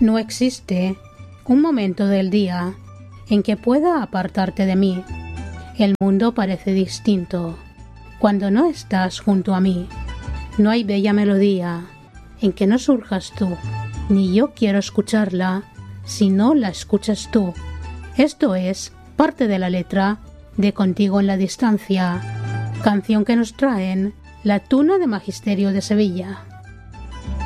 No existe un momento del día en que pueda apartarte de mí. El mundo parece distinto cuando no estás junto a mí. No hay bella melodía en que no surjas tú, ni yo quiero escucharla si no la escuchas tú. Esto es parte de la letra de Contigo en la distancia, canción que nos traen la Tuna de Magisterio de Sevilla.